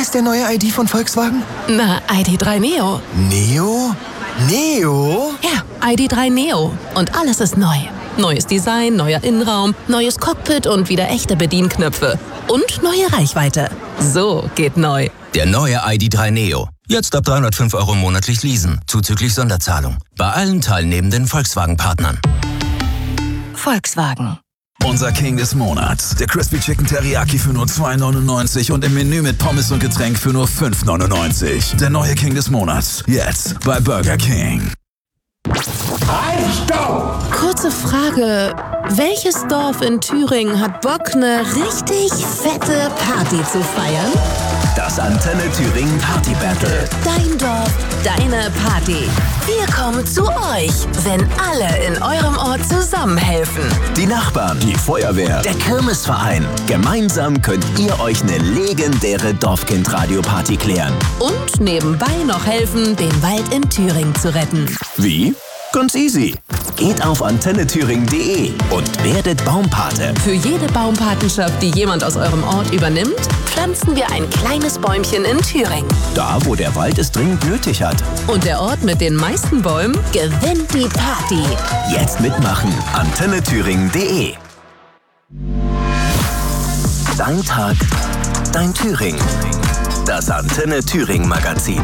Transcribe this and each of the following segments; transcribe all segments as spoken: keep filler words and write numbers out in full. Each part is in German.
heißt der neue I D von Volkswagen? Na, I D drei Neo. Neo? Neo? Ja, I D drei Neo. Und alles ist neu. Neues Design, neuer Innenraum, neues Cockpit und wieder echte Bedienknöpfe. Und neue Reichweite. So geht neu. Der neue I D drei Neo. Jetzt ab dreihundertfünf Euro monatlich leasen, zuzüglich Sonderzahlung. Bei allen teilnehmenden Volkswagen-Partnern. Volkswagen. Unser King des Monats. Der Crispy Chicken Teriyaki für nur zwei neunundneunzig und im Menü mit Pommes und Getränk für nur fünf neunundneunzig. Der neue King des Monats. Jetzt bei Burger King. Halt, stopp! Kurze Frage. Welches Dorf in Thüringen hat Bock, eine richtig fette Party zu feiern? Das Antenne Thüringen Party Battle. Dein Dorf, deine Party. Wir kommen zu euch, wenn alle in eurem Ort zusammenhelfen. Die Nachbarn, die Feuerwehr, der Kirmesverein. Gemeinsam könnt ihr euch eine legendäre Dorfkind-Radio-Party klären. Und nebenbei noch helfen, den Wald in Thüringen zu retten. Wie? Ganz easy. Geht auf antenne thüringen punkt de und werdet Baumpate. Für jede Baumpatenschaft, die jemand aus eurem Ort übernimmt, pflanzen wir ein kleines Bäumchen in Thüringen. Da, wo der Wald es dringend nötig hat. Und der Ort mit den meisten Bäumen gewinnt die Party. Jetzt mitmachen. antenne thüringen punkt de. Dein Tag, dein Thüringen. Das Antenne Thüringen Magazin.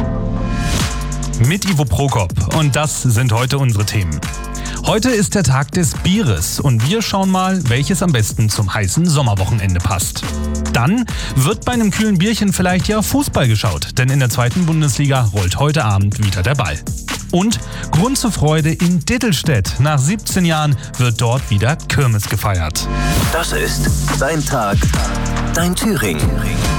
Mit Ivo Prokop und das sind heute unsere Themen. Heute ist der Tag des Bieres und wir schauen mal, welches am besten zum heißen Sommerwochenende passt. Dann wird bei einem kühlen Bierchen vielleicht ja Fußball geschaut, denn in der zweiten Bundesliga rollt heute Abend wieder der Ball. Und Grund zur Freude in Dittelstedt. Nach siebzehn Jahren wird dort wieder Kirmes gefeiert. Das ist dein Tag, dein Thüringen.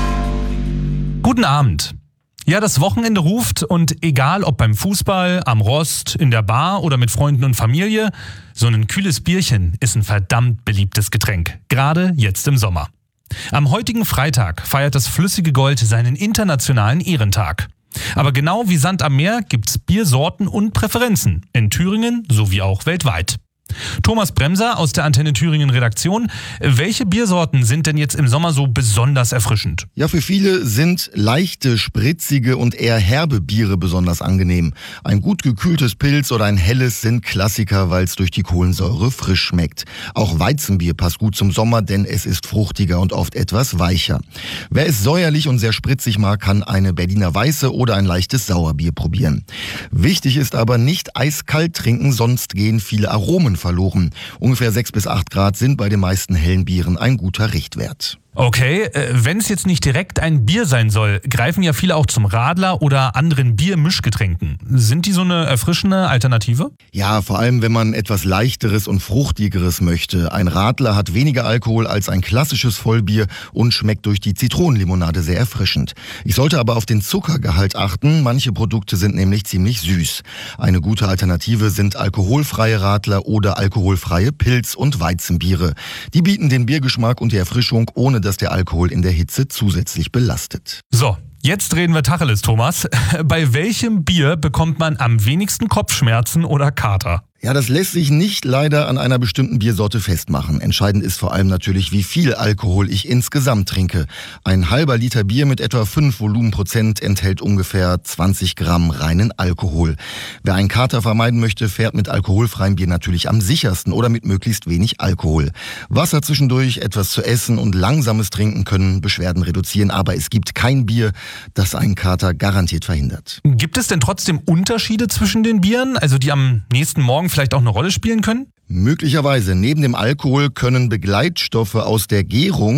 Guten Abend. Ja, das Wochenende ruft und egal ob beim Fußball, am Rost, in der Bar oder mit Freunden und Familie, so ein kühles Bierchen ist ein verdammt beliebtes Getränk, gerade jetzt im Sommer. Am heutigen Freitag feiert das Flüssige Gold seinen internationalen Ehrentag. Aber genau wie Sand am Meer gibt's Biersorten und Präferenzen, in Thüringen sowie auch weltweit. Thomas Bremser aus der Antenne Thüringen Redaktion. Welche Biersorten sind denn jetzt im Sommer so besonders erfrischend? Ja, für viele sind leichte, spritzige und eher herbe Biere besonders angenehm. Ein gut gekühltes Pilz oder ein helles sind Klassiker, weil es durch die Kohlensäure frisch schmeckt. Auch Weizenbier passt gut zum Sommer, denn es ist fruchtiger und oft etwas weicher. Wer es säuerlich und sehr spritzig mag, kann eine Berliner Weiße oder ein leichtes Sauerbier probieren. Wichtig ist aber nicht eiskalt trinken, sonst gehen viele Aromen verloren. Ungefähr sechs bis acht Grad sind bei den meisten hellen Bieren ein guter Richtwert. Okay, äh, wenn es jetzt nicht direkt ein Bier sein soll, greifen ja viele auch zum Radler oder anderen Biermischgetränken. Sind die so eine erfrischende Alternative? Ja, vor allem wenn man etwas Leichteres und Fruchtigeres möchte. Ein Radler hat weniger Alkohol als ein klassisches Vollbier und schmeckt durch die Zitronenlimonade sehr erfrischend. Ich sollte aber auf den Zuckergehalt achten. Manche Produkte sind nämlich ziemlich süß. Eine gute Alternative sind alkoholfreie Radler oder alkoholfreie Pilz- und Weizenbiere. Die bieten den Biergeschmack und die Erfrischung, ohne dass der Alkohol in der Hitze zusätzlich belastet. So, jetzt reden wir Tacheles, Thomas. Bei welchem Bier bekommt man am wenigsten Kopfschmerzen oder Kater? Ja, das lässt sich nicht leider an einer bestimmten Biersorte festmachen. Entscheidend ist vor allem natürlich, wie viel Alkohol ich insgesamt trinke. Ein halber Liter Bier mit etwa fünf Volumenprozent enthält ungefähr zwanzig Gramm reinen Alkohol. Wer einen Kater vermeiden möchte, fährt mit alkoholfreiem Bier natürlich am sichersten oder mit möglichst wenig Alkohol. Wasser zwischendurch, etwas zu essen und langsames Trinken können Beschwerden reduzieren, aber es gibt kein Bier, das einen Kater garantiert verhindert. Gibt es denn trotzdem Unterschiede zwischen den Bieren, also die am nächsten Morgen vielleicht auch eine Rolle spielen können? Möglicherweise. Neben dem Alkohol können Begleitstoffe aus der Gärung